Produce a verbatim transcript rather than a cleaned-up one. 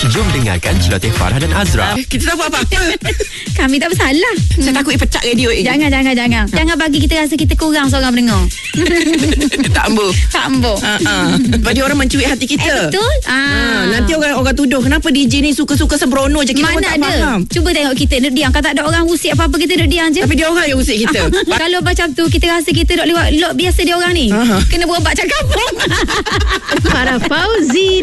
Jom dengarkan celoteh Farah dan Azra. Uh, kita tak buat apa-apa. Kami tak bersalah. Saya takut pecat radio ni. Jangan, jangan, jangan. Jangan bagi kita rasa kita kurang seorang pendengar. Tak ambil. Tak ambil. Uh-uh. Bagi orang mencuit hati kita. Eh, betul. Ah. Ah. Nanti orang orang tuduh kenapa D J ni suka-suka sembrono je. Kita pun Mana tak ada. faham. Cuba tengok kita duduk diam. Kalau tak ada orang usik apa-apa, kita duduk diam je. Tapi dia orang yang usik kita. Kalau macam tu kita rasa kita duduk lewat lot biasa dia orang ni. Aha. Kena berobat cakap. Farah Fauzi